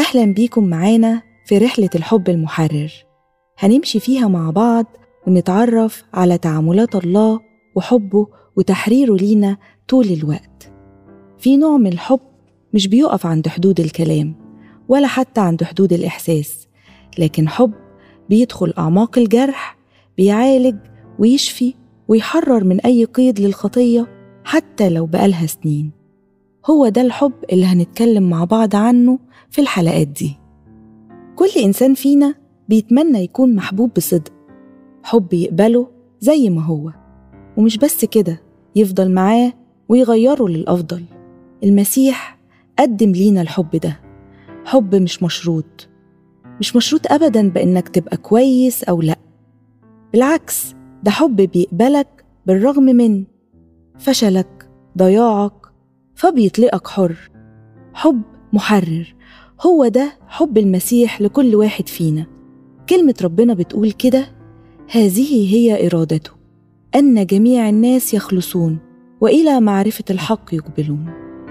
أهلا بيكم معانا في رحلة الحب المحرر. هنمشي فيها مع بعض ونتعرف على تعاملات الله وحبه وتحريره لينا طول الوقت. في نوع من الحب مش بيقف عند حدود الكلام ولا حتى عند حدود الإحساس، لكن حب بيدخل أعماق الجرح، بيعالج ويشفي ويحرر من أي قيد للخطية حتى لو بقالها سنين. هو ده الحب اللي هنتكلم مع بعض عنه في الحلقات دي. كل إنسان فينا بيتمنى يكون محبوب بصدق، حب يقبله زي ما هو، ومش بس كده، يفضل معاه ويغيره للأفضل. المسيح قدم لينا الحب ده، حب مش مشروط أبداً بإنك تبقى كويس أو لأ. بالعكس، ده حب بيقبلك بالرغم من فشلك، ضياعك، فبيطلقك حر. حب محرر، هو ده حب المسيح لكل واحد فينا. كلمة ربنا بتقول كده: هذه هي إرادته، أن جميع الناس يخلصون وإلى معرفة الحق يقبلون.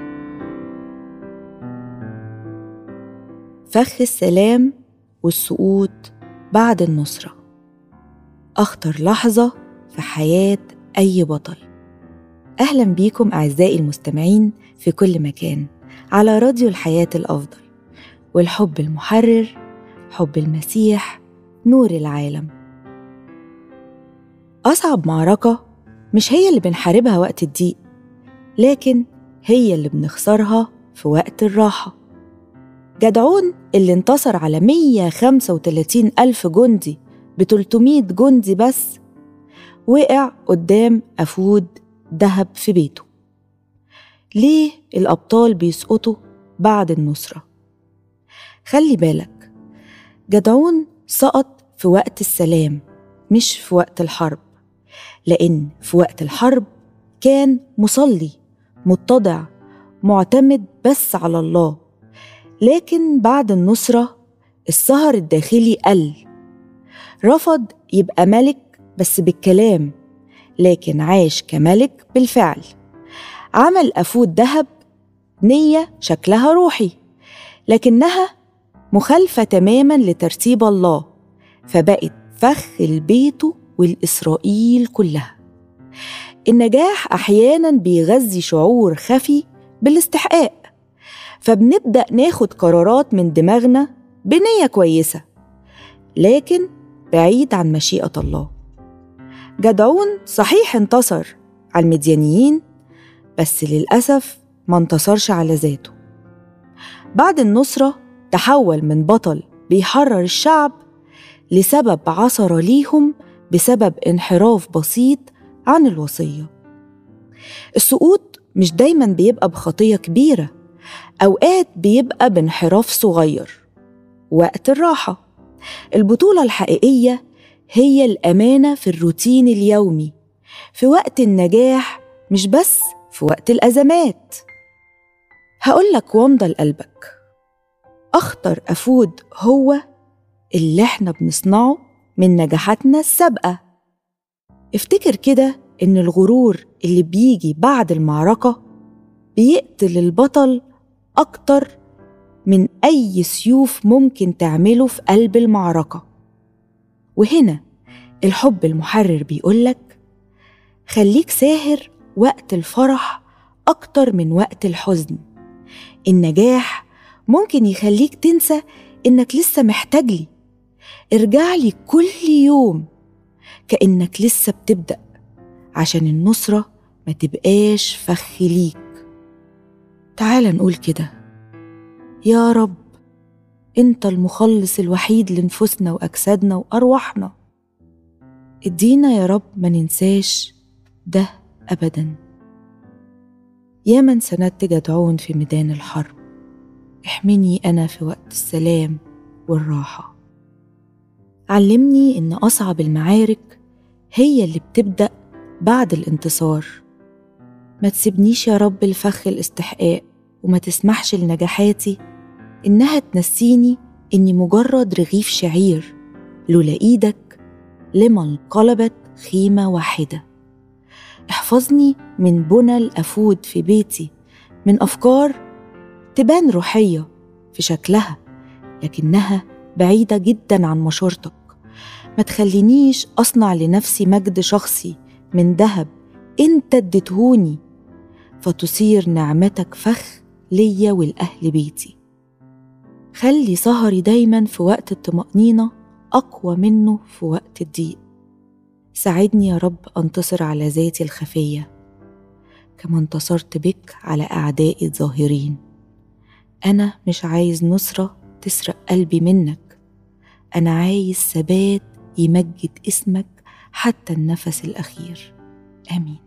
فخ السلام والسقوط بعد النصرة، أخطر لحظة في حياة أي بطل. أهلا بيكم أعزائي المستمعين في كل مكان على راديو الحياة الأفضل. والحب المحرر، حب المسيح، نور العالم. أصعب معركة مش هي اللي بنحاربها وقت الضيق، لكن هي اللي بنخسرها في وقت الراحة. جدعون اللي انتصر على 135,000 جندي ب300 جندي بس، وقع قدام أفود ذهب في بيته. ليه الأبطال بيسقطوا بعد النصرة؟ خلي بالك، جدعون سقط في وقت السلام مش في وقت الحرب، لأن في وقت الحرب كان مصلي، متضع، معتمد بس على الله. لكن بعد النصرة السهر الداخلي قل، رفض يبقى ملك بس بالكلام، لكن عاش كملك بالفعل. عمل أفود ذهب، نية شكلها روحي لكنها مخالفة تماماً لترتيب الله، فبقت فخ البيت والإسرائيل كلها. النجاح أحياناً بيغذي شعور خفي بالاستحقاق، فبنبدأ ناخد قرارات من دماغنا بنية كويسة لكن بعيد عن مشيئة الله. جدعون صحيح انتصر على المديانيين، بس للأسف ما انتصرش على ذاته. بعد النصرة تحول من بطل بيحرر الشعب لسبب عثر ليهم بسبب انحراف بسيط عن الوصية. السقوط مش دايماً بيبقى بخطية كبيرة، أوقات بيبقى بانحراف صغير. وقت الراحة، البطولة الحقيقية هي الأمانة في الروتين اليومي، في وقت النجاح مش بس في وقت الأزمات. هقولك وامضى لقلبك، أخطر أفود هو اللي احنا بنصنعه من نجاحاتنا السابقة. افتكر كده إن الغرور اللي بيجي بعد المعركة بيقتل البطل أكتر من أي سيوف ممكن تعمله في قلب المعركة. وهنا الحب المحرر بيقولك: خليك ساهر وقت الفرح أكتر من وقت الحزن. النجاح ممكن يخليك تنسى إنك لسه محتاج لي. ارجع لي كل يوم كأنك لسه بتبدأ، عشان النصرة ما تبقاش فخ ليك. تعال نقول كده: يا رب، انت المخلص الوحيد لنفوسنا وأجسادنا وأرواحنا. ادينا يا رب ما ننساش ده أبداً. يا من سندت جدعون في ميدان الحرب، احمني أنا في وقت السلام والراحة. علمني إن أصعب المعارك هي اللي بتبدأ بعد الانتصار. ما تسيبنيش يا رب الفخ الاستحقاق، وما تسمحش لنجاحاتي إنها تنسيني إني مجرد رغيف شعير لولا إيدك لما انقلبت خيمة واحدة. احفظني من بنى الأفود في بيتي، من أفكار تبان روحية في شكلها لكنها بعيدة جدا عن مشورتك. ما تخلينيش أصنع لنفسي مجد شخصي من ذهب أنت اديتهوني، فتصير نعمتك فخ ليا والأهل بيتي. خلي سهري دايما في وقت الطمأنينة أقوى منه في وقت الضيق. ساعدني يا رب أنتصر على ذاتي الخفية كما انتصرت بك على أعدائي الظاهرين. أنا مش عايز نصرة تسرق قلبي منك، أنا عايز ثبات يمجد اسمك حتى النفس الأخير. آمين.